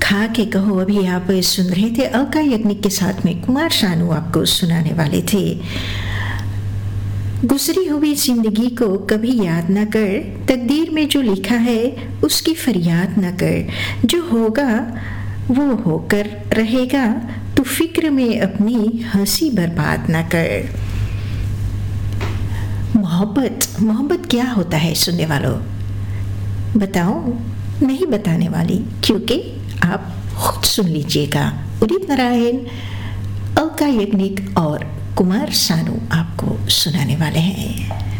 खा के कहो। अभी आप सुन रहे थे अलका याग्निक के साथ में कुमार शानू आपको सुनाने वाले थे। गुजरी हुई जिंदगी को कभी याद न कर, तकदीर में जो लिखा है उसकी फरियाद न कर, जो होगा वो होकर रहेगा, तू फिक्र में अपनी हंसी बर्बाद न कर। मोहब्बत क्या होता है सुनने वालों? बताओ? नहीं बताने वाली, क्योंकि आप खुद सुन लीजिएगा। उदित नारायण, अलका याग्निक और कुमार शानू आपको सुनाने वाले हैं।